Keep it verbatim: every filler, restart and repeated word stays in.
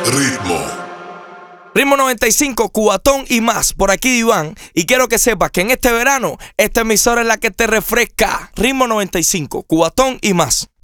Ritmo. Ritmo noventa y cinco, Cubatón y más. Por aquí Iván. Y quiero que sepas que en este verano esta emisora es la que te refresca. Ritmo noventa y cinco, Cubatón y más.